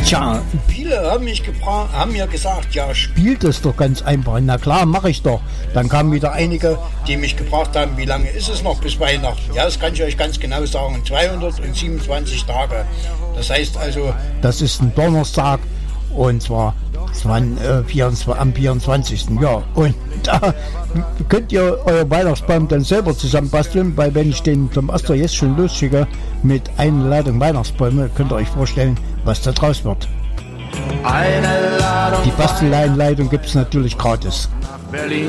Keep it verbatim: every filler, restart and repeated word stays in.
Tja, viele haben mich gefragt, haben mir gesagt, ja, spielt es doch ganz einfach. Na klar, mache ich doch. Dann kamen wieder einige, die mich gefragt haben, wie lange ist es noch bis Weihnachten? Ja, das kann ich euch ganz genau sagen, zweihundertsiebenundzwanzig Tage. Das heißt also... Das ist ein Donnerstag und zwar äh, vierundzwanzig, am vierundzwanzigsten Ja, und da könnt ihr euer Weihnachtsbaum dann selber zusammenbasteln, weil wenn ich den zum Oster jetzt schon losschicke mit einer Ladung Weihnachtsbäume, könnt ihr euch vorstellen, was da draus wird. Eine Ladung Die Bastelleinleitung gibt es natürlich gratis. Berlin.